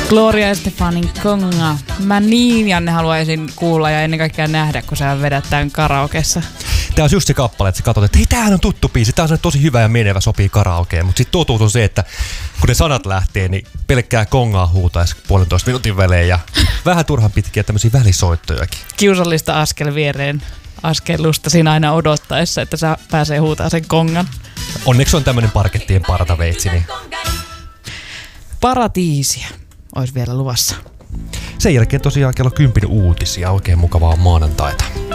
Gloria Estefanin Konga. Mä niin, Janne, haluaisin kuulla ja ennen kaikkea nähdä, kun sä vedät tämän karaokeessa. Tää on just se kappale, että sä katsot, että hei, tämähän on tuttu biisi, tää on tosi hyvä ja menevä, sopii karaokeen. Mutta sitten totuus on se, että kun ne sanat lähtee, niin pelkkää kongaa huutaisi 1,5 minuutin välein ja vähän turhan pitkiä tämmöisiä välisoittojakin. Kiusallista askel viereen askellusta siinä aina odottaessa, että sä pääsee huutaa sen kongan. Onneksi on tämmönen parkettien partaveitsi, niin Paratiisia olisi vielä luvassa. sen jälkeen tosiaan kello 10 uutisia. Oikein mukavaa maanantaita.